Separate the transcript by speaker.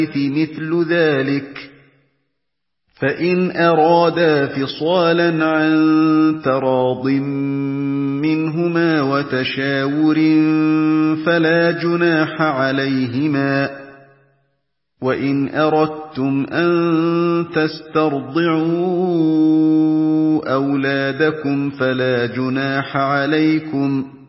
Speaker 1: مثل ذلك فإن أرادا فصالا عن تراض منهما وتشاور فلا جناح عليهما وإن أردتم أن تسترضعوا أولادكم فلا جناح عليكم